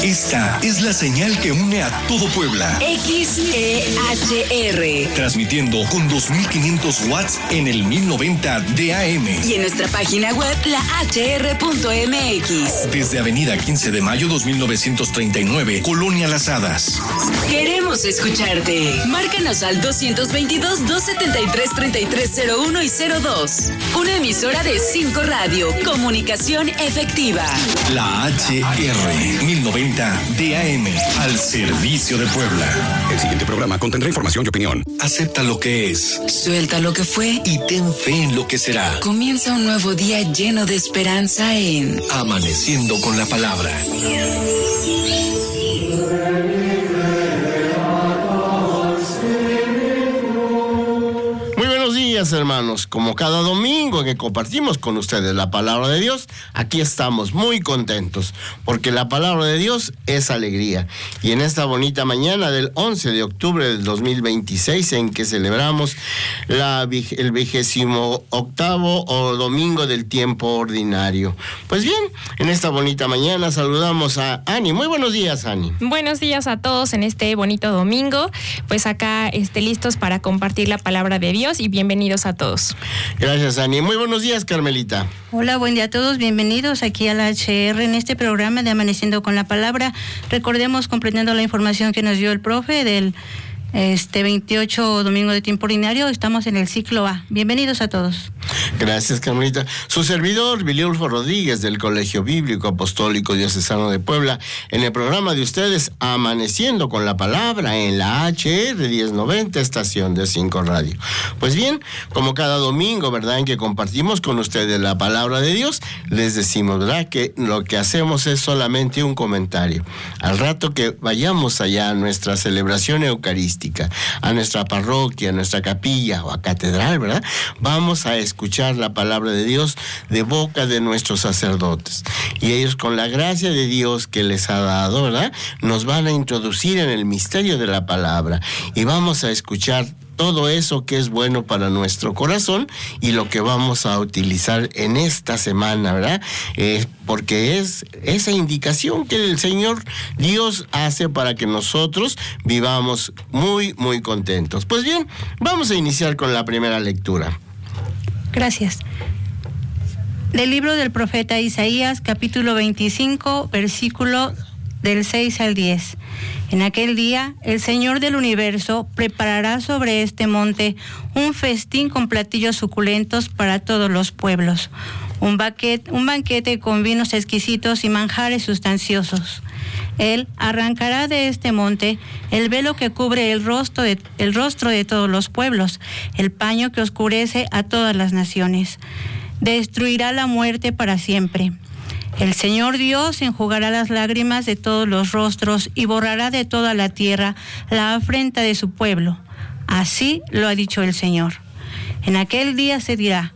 Esta es la señal que une a todo Puebla. XEHR. Transmitiendo con 2500 watts en el 1090 de AM. Y en nuestra página web, lahr.mx. Desde Avenida 15 de Mayo 2939, Colonia Las Hadas. Queremos escucharte. Márcanos al 222-273-3301 y 02. Una emisora de 5 Radio. Comunicación efectiva. La HR 1090 DAM, al servicio de Puebla. El siguiente programa contendrá información y opinión. Acepta lo que es. Suelta lo que fue. Y ten fe en lo que será. Comienza un nuevo día lleno de esperanza en Amaneciendo con la Palabra. Hermanos, como cada domingo que compartimos con ustedes la palabra de Dios, aquí estamos muy contentos, porque la palabra de Dios es alegría. Y en esta bonita mañana del 11 de octubre del 2026, en que celebramos el 28º o domingo del tiempo ordinario. Pues bien, en esta bonita mañana saludamos a Ani. Muy buenos días, Ani. Buenos días a todos en este bonito domingo. Pues acá listos para compartir la palabra de Dios y bienvenidos a todos. Gracias, Ani. Muy buenos días, Carmelita. Hola, buen día a todos. Bienvenidos aquí a la HR en este programa de Amaneciendo con la Palabra. Recordemos, comprendiendo la información que nos dio el profe del 28 domingo de tiempo ordinario, estamos en el ciclo A. Bienvenidos a todos. Gracias, Carmelita. Su servidor, Viliulfo Rodríguez, del Colegio Bíblico Apostólico Diocesano de Puebla, en el programa de ustedes, Amaneciendo con la Palabra, en la HR 1090, estación de 5 Radio. Pues bien, como cada domingo, ¿verdad?, en que compartimos con ustedes la palabra de Dios, les decimos, ¿verdad?, que lo que hacemos es solamente un comentario. Al rato que vayamos allá a nuestra celebración eucarística, a nuestra parroquia, a nuestra capilla o a catedral, ¿verdad?, vamos a escuchar la palabra de Dios de boca de nuestros sacerdotes. Y ellos, con la gracia de Dios que les ha dado, ¿verdad?, nos van a introducir en el misterio de la palabra. Y vamos a escuchar todo eso que es bueno para nuestro corazón y lo que vamos a utilizar en esta semana, ¿verdad? Porque es esa indicación que el Señor Dios hace para que nosotros vivamos muy, muy contentos. Pues bien, vamos a iniciar con la primera lectura. Gracias. Del libro del profeta Isaías, capítulo 25, versículo del 6 al 10. En aquel día, el Señor del universo preparará sobre este monte un festín con platillos suculentos para todos los pueblos, un banquete con vinos exquisitos y manjares sustanciosos. Él arrancará de este monte el velo que cubre el rostro de todos los pueblos, el paño que oscurece a todas las naciones. Destruirá la muerte para siempre. El Señor Dios enjugará las lágrimas de todos los rostros y borrará de toda la tierra la afrenta de su pueblo. Así lo ha dicho el Señor. En aquel día se dirá: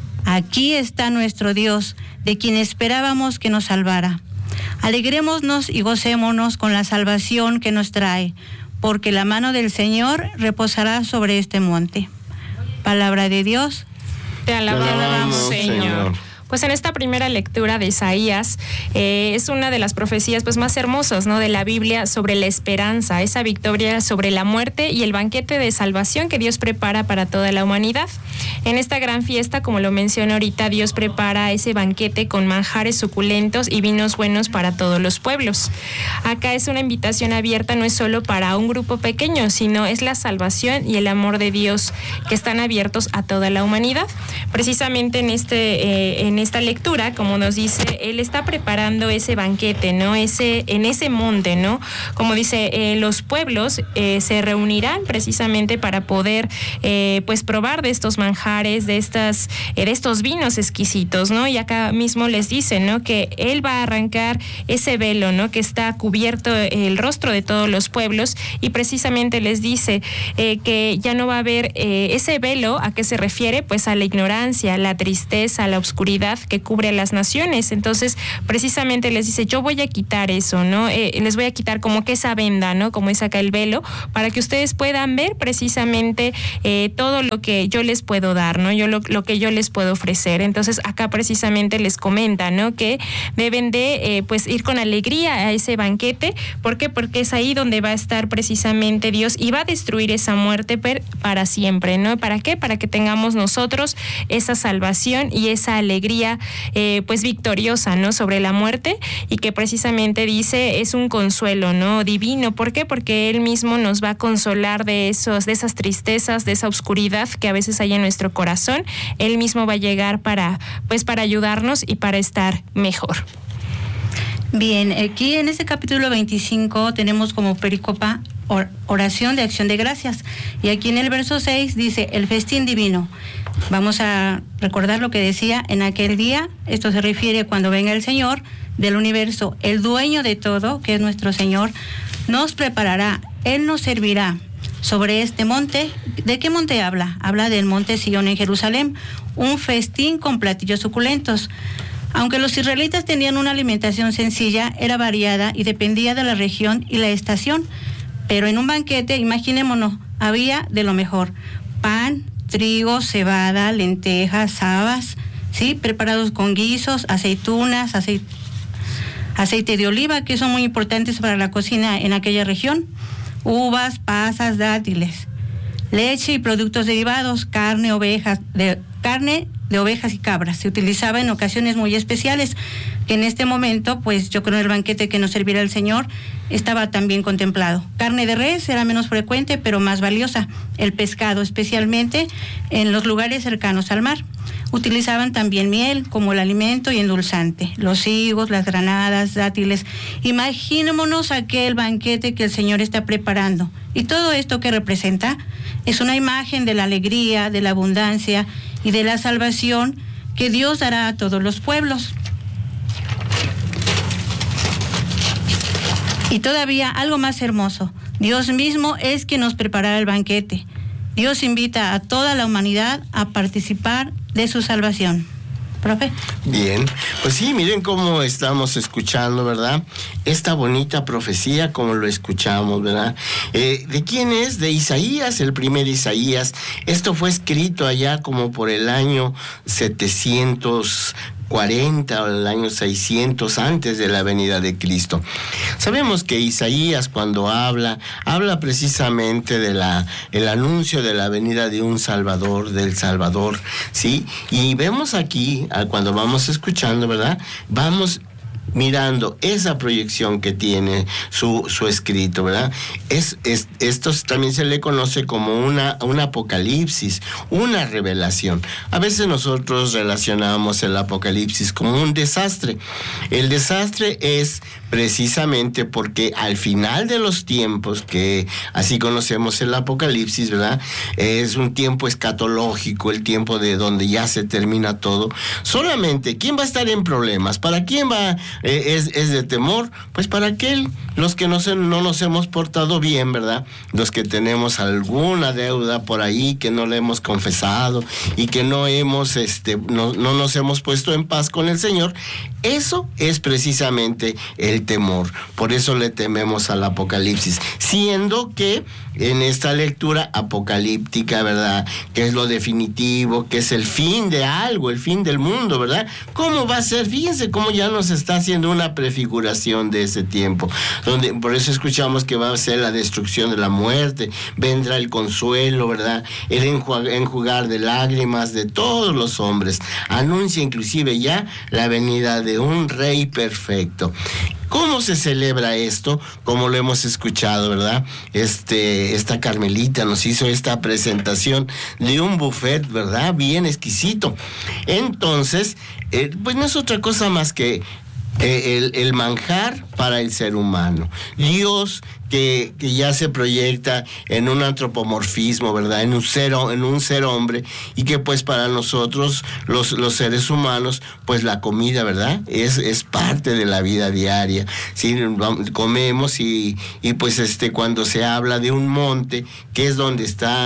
aquí está nuestro Dios, de quien esperábamos que nos salvara. Alegrémonos y gocémonos con la salvación que nos trae, porque la mano del Señor reposará sobre este monte. Palabra de Dios. Te alabamos, Señor. Pues en esta primera lectura de Isaías es una de las profecías pues más hermosas, ¿no?, de la Biblia, sobre la esperanza, esa victoria sobre la muerte y el banquete de salvación que Dios prepara para toda la humanidad. En esta gran fiesta, como lo mencioné ahorita, Dios prepara ese banquete con manjares suculentos y vinos buenos para todos los pueblos. Acá es una invitación abierta, no es solo para un grupo pequeño, sino es la salvación y el amor de Dios que están abiertos a toda la humanidad. Precisamente en esta lectura, como nos dice, Él está preparando ese banquete, ¿no? En ese monte, ¿no? Como dice, los pueblos se reunirán precisamente para poder, pues, probar de estos manjares, de estos vinos exquisitos, ¿no? Y acá mismo les dice, ¿no?, que Él va a arrancar ese velo, ¿no?, que está cubierto el rostro de todos los pueblos, y precisamente les dice que ya no va a haber ese velo. ¿A qué se refiere? Pues a la ignorancia, a la tristeza, a la oscuridad, oscuridad que cubre a las naciones. Entonces, precisamente les dice, yo voy a quitar eso, ¿no? Les voy a quitar como que esa venda, ¿no? Como es acá el velo, para que ustedes puedan ver precisamente todo lo que yo les puedo dar, ¿no? Lo que yo les puedo ofrecer. Entonces, acá precisamente les comenta, ¿no? Que deben de, pues, ir con alegría a ese banquete. ¿Por qué? Porque es ahí donde va a estar precisamente Dios y va a destruir esa muerte para siempre, ¿no? ¿Para qué? Para que tengamos nosotros esa salvación y esa alegría, pues, victoriosa, ¿no? Sobre la muerte, y que precisamente dice es un consuelo, ¿no? Divino. ¿Por qué? Porque Él mismo nos va a consolar de esas tristezas, de esa oscuridad que a veces hay en nuestro corazón. Él mismo va a llegar para ayudarnos y para estar mejor. Bien, aquí en este capítulo 25 tenemos como pericopa oración de acción de gracias. Y aquí en el verso 6 dice, el festín divino. Vamos a recordar lo que decía en aquel día. Esto se refiere cuando venga el Señor del universo, el dueño de todo, que es nuestro Señor, nos preparará, Él nos servirá sobre este monte. ¿De qué monte habla? Habla del monte Sion en Jerusalén, un festín con platillos suculentos. Aunque los israelitas tenían una alimentación sencilla, era variada y dependía de la región y la estación. Pero en un banquete, imaginémonos, había de lo mejor: pan, trigo, cebada, lentejas, habas, ¿sí? Preparados con guisos, aceitunas, aceite de oliva, que son muy importantes para la cocina en aquella región, uvas, pasas, dátiles, leche y productos derivados, carne de ovejas y cabras. Se utilizaba en ocasiones muy especiales, que en este momento, pues yo creo en el banquete que nos servirá el Señor, estaba también contemplado. Carne de res era menos frecuente, pero más valiosa. El pescado, especialmente en los lugares cercanos al mar. Utilizaban también miel como el alimento y endulzante, los higos, las granadas, dátiles. Imaginémonos aquel banquete que el Señor está preparando. Y todo esto que representa es una imagen de la alegría, de la abundancia y de la salvación que Dios dará a todos los pueblos. Y todavía algo más hermoso, Dios mismo es quien nos preparará el banquete. Dios invita a toda la humanidad a participar de su salvación. Profe. Bien, pues sí, miren cómo estamos escuchando, ¿verdad? Esta bonita profecía, como lo escuchamos, ¿verdad? ¿De quién es? De Isaías, el primer Isaías. Esto fue escrito allá como por el año 740 o el año 600 antes de la venida de Cristo. Sabemos que Isaías, cuando habla precisamente de el anuncio de la venida de un Salvador, del Salvador, ¿sí? Y vemos aquí, cuando vamos escuchando, ¿verdad? Vamos mirando esa proyección que tiene su escrito, ¿verdad? Esto también se le conoce como un apocalipsis, una revelación. A veces nosotros relacionamos el apocalipsis como un desastre. El desastre es precisamente porque al final de los tiempos, que así conocemos el apocalipsis, ¿verdad? Es un tiempo escatológico, el tiempo de donde ya se termina todo. Solamente, ¿quién va a estar en problemas? ¿Para quién es de temor? Pues para los que no nos hemos portado bien, ¿verdad? Los que tenemos alguna deuda por ahí que no le hemos confesado y que no nos hemos puesto en paz con el Señor. Eso es precisamente el temor. Por eso le tememos al apocalipsis, siendo que en esta lectura apocalíptica, ¿verdad?, que es lo definitivo, que es el fin de algo, el fin del mundo, ¿verdad? ¿Cómo va a ser? Fíjense cómo ya nos está haciendo una prefiguración de ese tiempo, donde por eso escuchamos que va a ser la destrucción de la muerte, vendrá el consuelo, ¿verdad?, el enjugar de lágrimas de todos los hombres. Anuncia inclusive ya la venida de un rey perfecto. ¿Cómo se celebra esto? Como lo hemos escuchado, ¿verdad? Esta Carmelita nos hizo esta presentación de un buffet, ¿verdad? Bien exquisito. Entonces, pues no es otra cosa más que el manjar para el ser humano. Dios que ya se proyecta en un antropomorfismo, ¿verdad? En un ser hombre, y que pues para nosotros los seres humanos, pues la comida, ¿verdad? Es parte de la vida diaria. Sí, comemos y pues cuando se habla de un monte, que es donde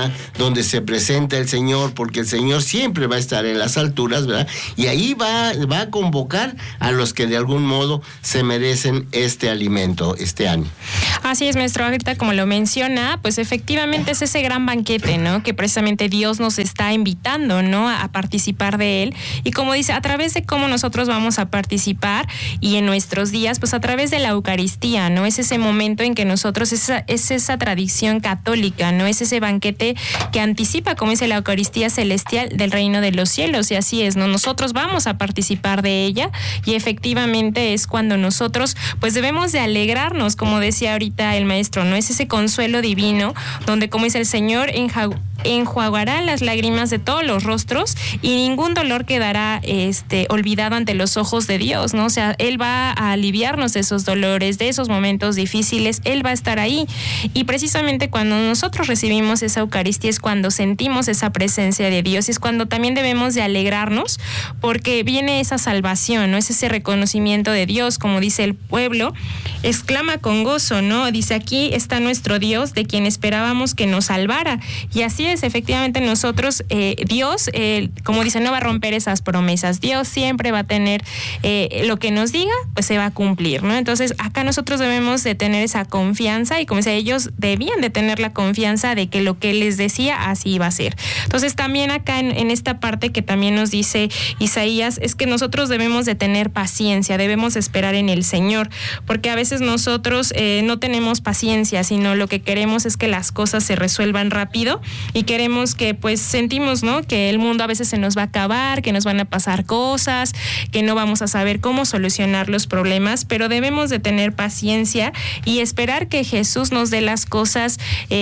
se presenta el Señor, porque el Señor siempre va a estar en las alturas, ¿verdad? Y ahí va a convocar a los que de algún modo se merecen este alimento este año. Así es, maestro. Ahorita, como lo menciona, pues efectivamente es ese gran banquete, ¿no? Que precisamente Dios nos está invitando, ¿no? A participar de él. Y como dice, a través de cómo nosotros vamos a participar y en nuestros días, pues a través de la Eucaristía, ¿no? Es ese momento en que nosotros, es esa tradición católica, ¿no? Es ese banquete que anticipa, como dice, la Eucaristía celestial del reino de los cielos. Y así es, ¿no? Nosotros vamos a participar de ella y efectivamente es cuando nosotros, pues debemos de alegrarnos, como decía ahorita el maestro, ¿no? Es ese consuelo divino donde, como dice el Señor, enjuagará las lágrimas de todos los rostros y ningún dolor quedará olvidado ante los ojos de Dios, ¿no? O sea, Él va a aliviarnos de esos dolores, de esos momentos difíciles, Él va a estar ahí. Y precisamente cuando nosotros recibimos esa Eucaristía es cuando sentimos esa presencia de Dios, y es cuando también debemos de alegrarnos porque viene esa salvación, ¿no? Es ese reconocimiento de Dios, como dice el pueblo, exclama con gozo, ¿no? Dice, aquí está nuestro Dios, de quien esperábamos que nos salvara. Y así es, efectivamente nosotros, Dios, como dice, no va a romper esas promesas. Dios siempre va a tener lo que nos diga, pues se va a cumplir, ¿no? Entonces, acá nosotros debemos de tener esa confianza, y como dice, ellos debían de tener la confianza de que lo que Él les decía, así iba a ser. Entonces, también acá en esta parte que también nos dice Isaías, es que nosotros debemos de tener paciencia, debemos esperar en el Señor, porque a veces nosotros no tenemos paciencia, sino lo que queremos es que las cosas se resuelvan rápido, y queremos que, pues, sentimos, ¿no? Que el mundo a veces se nos va a acabar, que nos van a pasar cosas, que no vamos a saber cómo solucionar los problemas, pero debemos de tener paciencia y esperar que Jesús nos dé las cosas.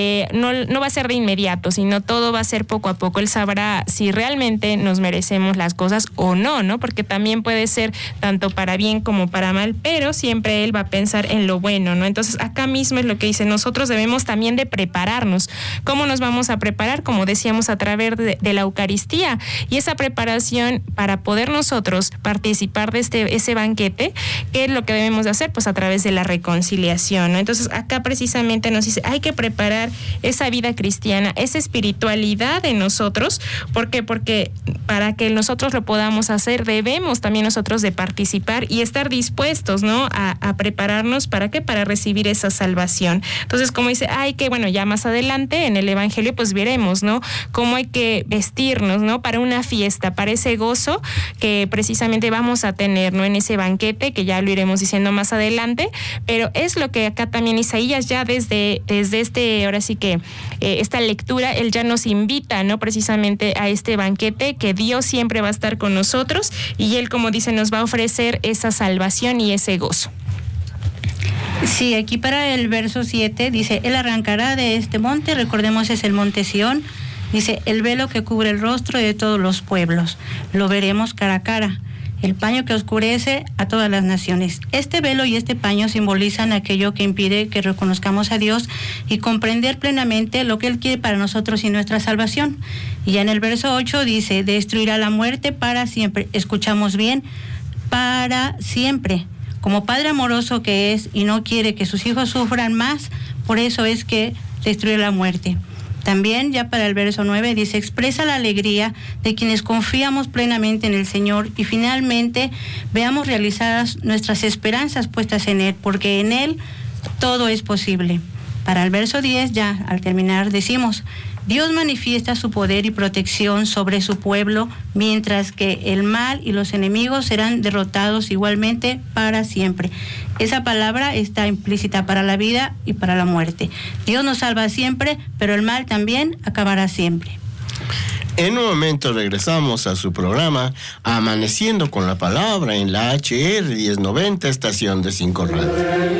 No va a ser de inmediato, sino todo va a ser poco a poco. Él sabrá si realmente nos merecemos las cosas o no, ¿no? Porque también puede ser tanto para bien como para mal, pero siempre Él va a pensar en lo bueno, ¿no? Entonces, acá mismo es lo que dice, nosotros debemos también de prepararnos. ¿Cómo nos vamos a preparar? Como decíamos, a través de la Eucaristía. Y esa preparación para poder nosotros participar de ese banquete, ¿qué es lo que debemos de hacer? Pues a través de la reconciliación, ¿no? Entonces, acá precisamente nos dice, hay que preparar esa vida cristiana, esa espiritualidad en nosotros. ¿Por qué? Porque para que nosotros lo podamos hacer, debemos también nosotros de participar y estar dispuestos, ¿no? A prepararnos, ¿para qué? Para recibir esa salvación. Entonces, como dice, bueno, ya más adelante en el Evangelio, pues veremos, ¿no? Cómo hay que vestirnos, ¿no? Para una fiesta, para ese gozo que precisamente vamos a tener, ¿no? En ese banquete, que ya lo iremos diciendo más adelante, pero es lo que acá también Isaías ya desde ahora sí que esta lectura, él ya nos invita, ¿no? Precisamente a este banquete, que Dios siempre va a estar con nosotros, y Él, como dice, nos va a ofrecer esa salvación y ese gozo. Sí, aquí para el verso 7 dice, Él arrancará de este monte, recordemos es el monte Sión, dice, el velo que cubre el rostro de todos los pueblos, lo veremos cara a cara, el paño que oscurece a todas las naciones. Este velo y este paño simbolizan aquello que impide que reconozcamos a Dios y comprender plenamente lo que Él quiere para nosotros y nuestra salvación. Y ya en el verso 8 dice, destruirá la muerte para siempre. Escuchamos bien, para siempre. Como Padre amoroso que es y no quiere que sus hijos sufran más, por eso es que destruye la muerte. También ya para el verso 9 dice, expresa la alegría de quienes confiamos plenamente en el Señor y finalmente veamos realizadas nuestras esperanzas puestas en Él, porque en Él todo es posible. Para el verso 10 ya al terminar decimos, Dios manifiesta su poder y protección sobre su pueblo, mientras que el mal y los enemigos serán derrotados igualmente para siempre. Esa palabra está implícita para la vida y para la muerte. Dios nos salva siempre, pero el mal también acabará siempre. En un momento regresamos a su programa Amaneciendo con la Palabra en la HR 1090, estación de 5 Radio.